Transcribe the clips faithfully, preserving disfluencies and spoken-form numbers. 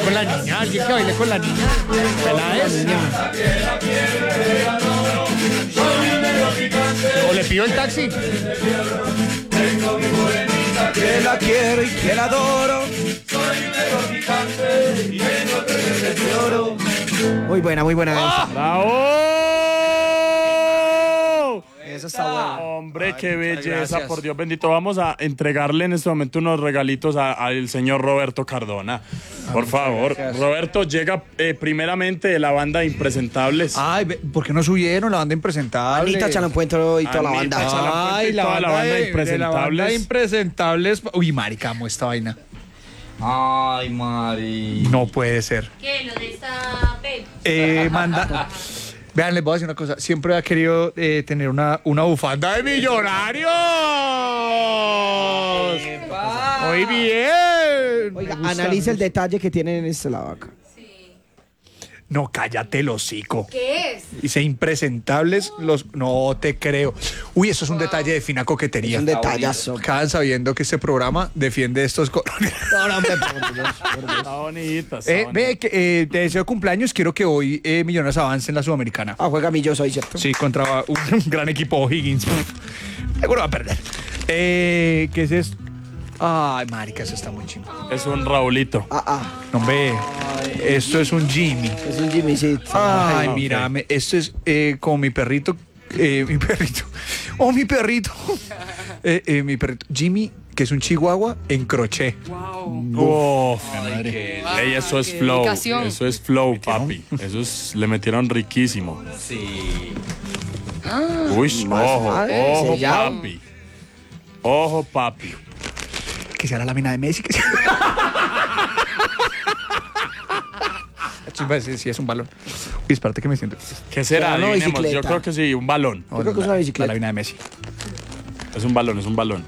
con la niña, alguien que baile con la niña. Peláez. O le pido el taxi. Que la quiero y que la adoro. Muy buena, muy buena. ¡Ah! ¡Bravo! Esa está buena. Hombre, Ay, qué belleza, gracias. por Dios bendito. Vamos a entregarle en este momento unos regalitos al señor Roberto Cardona. Por favor, gracias. Roberto, llega eh, primeramente de la banda Impresentables. Ay, ¿por qué no subieron la banda Impresentable? Anita Chalampuento y toda la Anita banda. Chalampuento. Ay, la Toda banda, la banda de, Impresentables. de la banda Impresentables. Uy, marica, amo esta vaina. Ay, Mari. No puede ser. ¿Qué? Lo de esta Pep. Eh, manda. Vean, les voy a decir una cosa. Siempre he querido eh, tener una, una bufanda de millonarios. Muy bien. Oiga, Me gusta. analice el detalle que tienen en este lado acá. No, cállate el hocico. ¿Qué es? Dice impresentables los... No te creo. Uy, eso es un detalle de fina coquetería. Es un detallazo. Acaban sabiendo que este programa defiende estos... co- No, no, hombre, por Dios, por Dios. Está bonita, está eh, bonita. ve, que, eh, te deseo cumpleaños. Quiero que hoy eh, Millonarios avance en la Sudamericana. Ah, juega Milloso hoy, ¿cierto? Sí, contra un gran equipo Higgins. Seguro va a perder. Eh, ¿Qué es esto? Ay, marica, eso está muy chingo. Es un Raulito. Ah, ah. No, ve. Esto es un Jimmy. Es un Jimmy Seed. Ay, ok. mírame. Esto es eh, como mi perrito. Eh, mi perrito. Oh, mi perrito. Eh, eh, mi perrito. Jimmy, que es un chihuahua en crochet. Uf, ey, eso es flow. dedicación. Eso es flow, papi. Eso es, le metieron riquísimo. Sí. Uy, ojo, madre, ojo, se llama. papi. Ojo, papi. Que sea la lámina de Messi. Que sea... Chimba, sí, sí, es un balón. Uy, espérate que me siento. ¿Qué será? Será una Adivinemos. Yo bicicleta. creo que sí, un balón. Yo creo que es una La bicicleta. lámina de Messi. Es un balón, es un balón.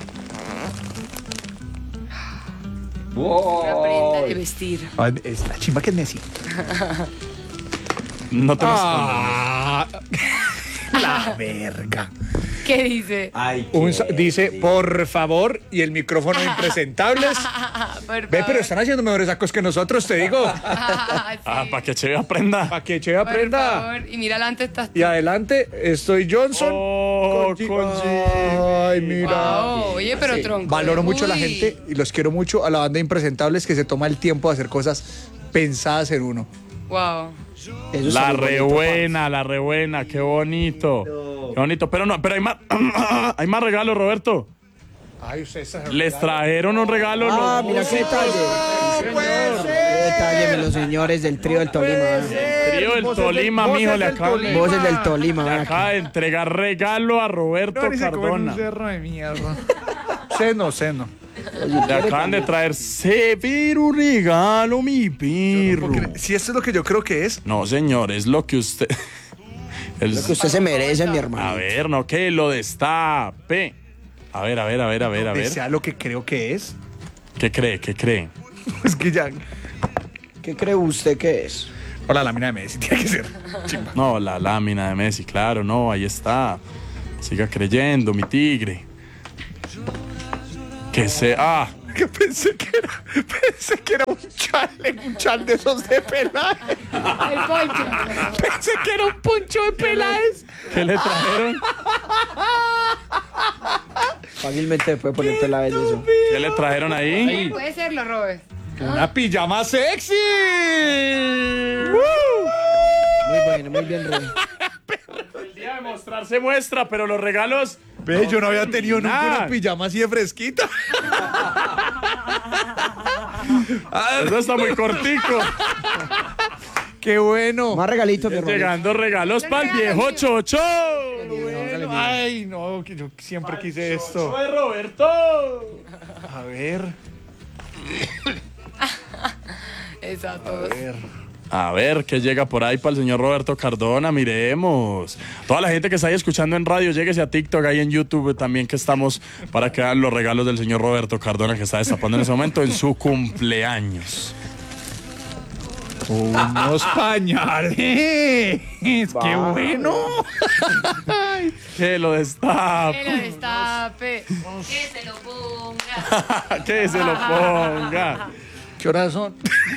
Una prenda de vestir. Ay, es la chimba que es Messi. No te Ah, la verga. ¿Qué dice? Ay, Un sa- dice, por favor, y el micrófono de impresentables. Por Ve, pero favor. están haciendo mejores sacos que nosotros, te digo. Ah, sí. Ah, para que Cheve aprenda. Para que Che Por aprenda. favor. Y mira, adelante estás tú. Y adelante estoy Johnson. Oh, con G- con G. Ay, mira. Wow, oye, pero Sí. tronco. Valoro mucho a la Uy. gente y los quiero mucho a la banda de Impresentables que se toma el tiempo de hacer cosas pensadas en uno. Wow. Eso es La muy bonito, rebuena, la rebuena, qué bonito. Qué bonito. Pero no, pero hay más, hay más regalos, Roberto. Ay, ustedes Les trajeron un regalo. Ah, los mira qué detalle. Qué detalle, los señores del trío del Tolima. ¿eh? trío del Tolima, mijo, le acaba, le Voces del Tolima. ¿eh? acaba de entregar regalo a Roberto Cardona. cerro de mierda. Seno, seno. Le acaban de traer severo regalo, mi perro. Si esto es lo que yo creo que es. No, señor, es lo que usted... el- Lo que usted se merece, mi A hermano. ver, no, que lo destape. A ver, a ver, a ver, a ver, a ver. Sea lo que creo que es. ¿Qué cree? ¿Qué cree? Es que ya. ¿Qué cree usted que es? O la lámina de Messi, tiene que ser. Chimba. No, la lámina de Messi, claro, no, ahí está. Siga creyendo, mi tigre. Que se... Ah, Que pensé que era, pensé que era un chal, un chal de esos de Peláez. El poncho. Pensé que era un poncho de Peláez. ¿qué le trajeron? Fácilmente puede poner pela de eso. ¿Qué le trajeron ahí? Puede serlo, Robert. Una pijama sexy. Muy bueno, muy bien, Rey. El día de mostrar se muestra, pero los regalos... Ve, yo no había tenido nunca Nada. una pijama así de fresquita. Eso está muy cortico. Qué bueno. Más regalitos, mi hermano. Llegando regalos para el viejo Chocho. Bueno, ay, no, que yo siempre quise esto. ¡Soy Roberto! A ver, Exacto. a ver. A ver qué llega por ahí para el señor Roberto Cardona, miremos. Toda la gente que está ahí escuchando en radio, lléguese a TikTok, ahí en YouTube también que estamos para que vean los regalos del señor Roberto Cardona que está destapando en ese momento en su cumpleaños. Unos pañales. ¡Qué bueno! Que lo Que lo destape, destape. Que se lo ponga. que se lo ponga. ¿Qué horas son?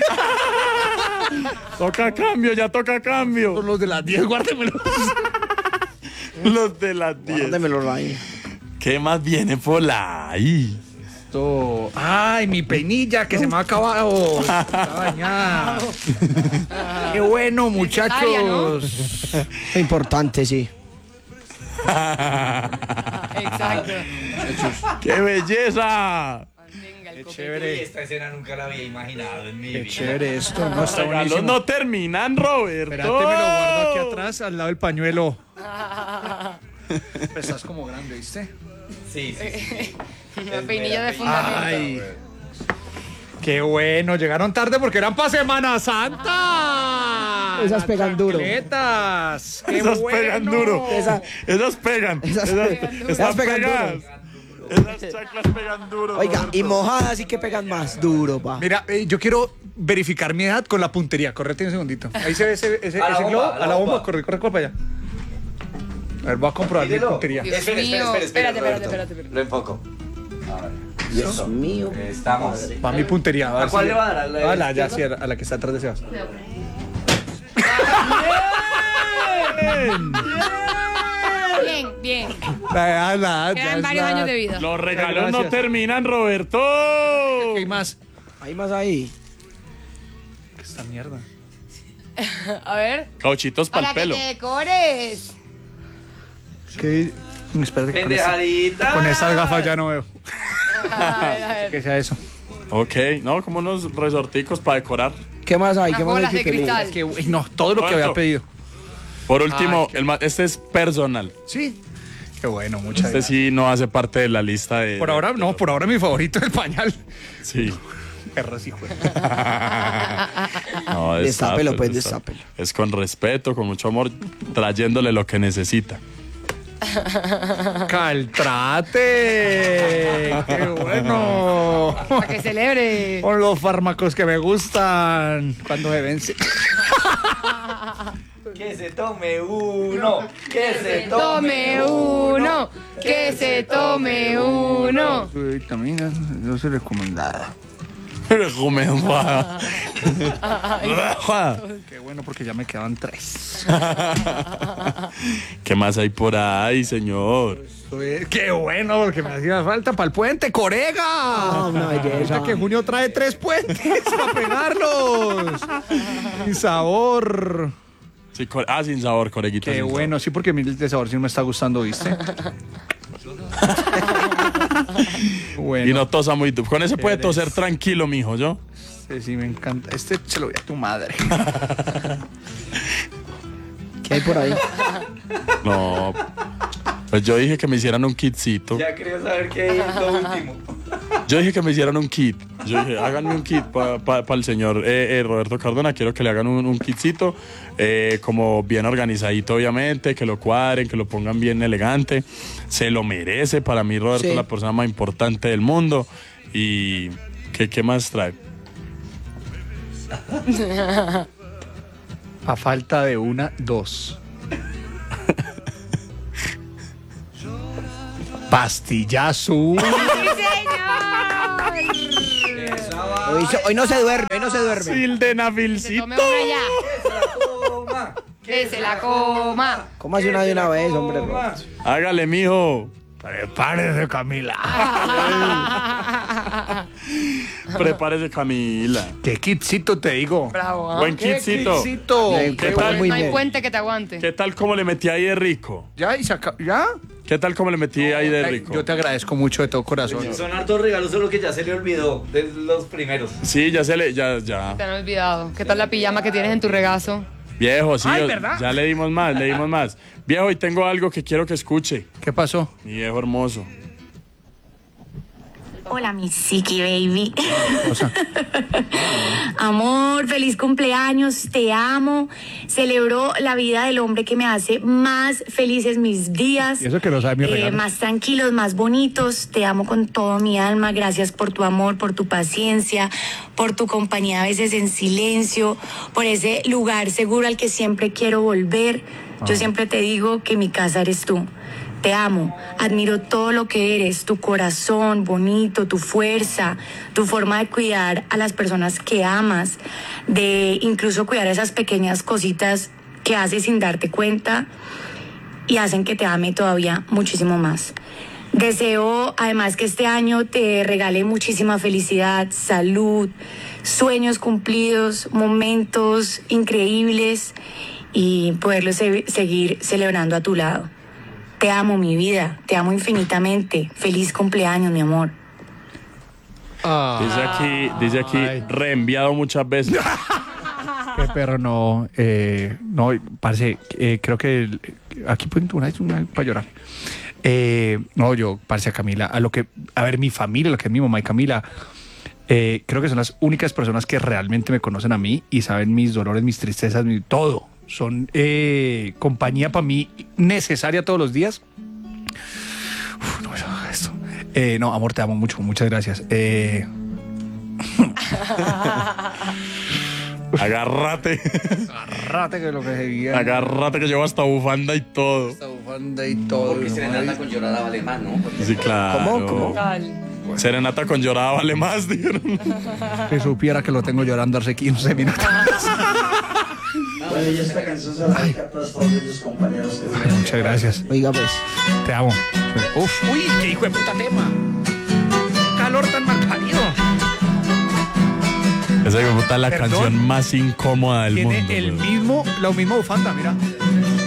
Toca cambio, ya toca cambio. Son los de las diez, guárdemelos. Los de las diez. Guárdemelo ahí. ¿Qué más viene por ahí? Esto- Ay, mi peinilla que se me ha acabado. Está dañada. Qué bueno, muchachos. Importante, sí. Exacto. ¡Qué belleza! Mantenga el Qué coquete. chévere. Esta escena nunca la había imaginado en mi Qué vida. chévere esto. No, Los está regalos buenísimo. no terminan, Roberto. Espérate, me lo guardo aquí atrás, al lado del pañuelo. Estás como grande, ¿viste? Sí, sí, sí. Una peinilla de fundamento. Ay. Qué bueno, llegaron tarde porque eran para Semana Santa. Esas pegan duro. Chancletas. Qué Esas bueno. pegan duro. Esa- Esas pegan. Esas Esas, pegan duro. están Esas pegan pegadas. Esas chanclas pegan duro. Oiga, Roberto. y mojadas sí que pegan más duro, pa. Mira, eh, yo quiero verificar mi edad con la puntería. Correte un segundito. Ahí se ve ese, ese, A la ese bomba, globo. a la A la bomba. bomba. Corre, corre, corre para allá. A ver, voy a comprobar mi Mírelo. puntería. Dios Espere, espere, mío. espere, espere, Espérate, espérate, Roberto. espérate, espérate. Lo enfoco. A ver. Dios mío. Estamos. Va mi puntería. A, ver ¿A cuál si- le va a dar? ¿A la de A la, ya, izquierda? sí, a la, a la que está atrás de Sebas. Bien, bien. Ah, la, ya Quedan es varios la- años de vida. Los regalos no Gracias. terminan, Roberto. ¿Qué hay más? Hay más ahí. ¿Qué esta mierda? A ver. Cauchitos para Para el que pelo. te decores. ¿Qué? Espérate que con, esta- Pendejadita. con estas gafas ya no veo. A ver, a ver. Que sea eso. Ok, no, como unos resorticos para decorar. ¿Qué más hay? Unas ¿Qué más hay? bolas de Pipe? cristal. Que, uy, no, todo lo que ¿Cuánto? había pedido. Por último, Ay, el ma- este es personal. Sí. Qué bueno, muchas Este gracias. sí no hace parte de la lista de. Por ahora, no, por ahora mi favorito es el pañal. Sí. Perros, hijo. No, Destápelo, pues, destápelo. destápelo. Es con respeto, con mucho amor, trayéndole lo que necesita. Caltrate. Qué bueno. Para que celebre. Con los fármacos que me gustan. Cuando se vence. Que se tome uno. Que se Tome uno. Que se tome uno. Vitaminas, no se recomendada. Recomendada. Qué bueno, porque ya me quedaban tres. ¿Qué más hay por ahí, señor? Qué bueno, porque me hacía falta para el puente. ¡Corega! Ah, una belleza. Ahorita que junio trae tres puentes para pegarlos. Sin sabor. Sí, core- ah, sin sabor, coreguita. Qué sin bueno, sí, porque a mí el de sabor sí no me está gustando, ¿viste? Bueno, Y no tosa muy duro. Con ese puede Eres- toser tranquilo, mijo, ¿yo? sí, sí, me encanta. Este se lo voy a tu madre. ¿Qué hay por ahí? No. Pues yo dije que me hicieran un kitcito. Ya quería saber qué es lo último. Yo dije que me hicieran un kit. Yo dije, háganme un kit para pa, pa el señor eh, eh, Roberto Cardona. Quiero que le hagan un, un kitcito, eh, como bien organizadito, obviamente, que lo cuadren, que lo pongan bien elegante. Se lo merece. Para mí, Roberto Sí. es la persona más importante del mundo. Y ¿qué, qué más trae? A falta de una, dos. Pastillazo. Hoy, se- hoy no se duerme, hoy no se duerme. Se Sildenafilcito. tome una ya. Que se la coma. ¿Cómo hace una de una vez, hombre? Roberto? Hágale, mijo. Prepárese, Camila. Prepárese, Camila. Qué kitcito te digo. Bravo. ¿ah? Buen Qué kitcito. kitcito. Qué ¿Qué bueno, tal? muy No hay bien. puente que te aguante. ¿Qué tal como le metí ahí de rico? Ya, y se acabó. ¿Ya? ¿Qué tal como le metí ahí de Ay, rico? yo te agradezco mucho de todo corazón. Son hartos regalos, solo que ya se le olvidó de los primeros. Sí, ya se le, ya, ya. Te han olvidado. ¿Qué tal la pijama que tienes en tu regazo? Viejo, sí, Ay, yo- ¿verdad? ya le dimos más, le dimos más. Viejo, y tengo algo que quiero que escuche. ¿Qué pasó? Mi viejo hermoso. Hola, mi Siki Baby. O sea, Amor, feliz cumpleaños, te amo. Celebro la vida del hombre que me hace más felices mis días. Y eso que no sabe mi eh, regalo. Más tranquilos, más bonitos. Te amo con todo mi alma. Gracias por tu amor, por tu paciencia, por tu compañía a veces en silencio, por ese lugar seguro al que siempre quiero volver. Yo siempre te digo que mi casa eres tú. Te amo, admiro todo lo que eres, tu corazón bonito, tu fuerza, tu forma de cuidar a las personas que amas, de incluso cuidar esas pequeñas cositas que haces sin darte cuenta y hacen que te ame todavía muchísimo más. Deseo además que este año te regale muchísima felicidad, salud, sueños cumplidos, momentos increíbles y poderlos se- seguir celebrando a tu lado. Te amo, mi vida, te amo infinitamente. Feliz cumpleaños, mi amor. Dice aquí, dice aquí, Ay. reenviado muchas veces. Qué perro, no. Eh, no, parce, eh, creo que el- aquí pueden una vez una para llorar. Eh, no, yo, parce, a Camila, a lo que, a ver, mi familia, lo que es mi mamá y Camila, eh, creo que son las únicas personas que realmente me conocen a mí y saben mis dolores, mis tristezas, mi todo. Son eh, compañía para mí necesaria todos los días. Uf, no, eso, esto. Eh, no, amor, te amo mucho, muchas gracias. Eh, Agárrate. Agárrate que lo que se viene. Agárrate que llevo hasta bufanda y todo. Esta bufanda y todo. Porque serenata con llorada vale más, ¿no? Porque Sí, claro. ¿Cómo? ¿Cómo? Serenata con llorada vale más, dijeron. Que supiera que lo tengo llorando hace quince minutos. Bueno, y esta canción se la dedica a todos los compañeros que viven. Muchas gracias. Oiga, pues. Te amo. Uf, uy, qué hijo de puta tema. Calor tan mal parido. Esa es la Perdón. canción más incómoda del Tiene mundo. el güey. mismo, la misma bufanda, mira.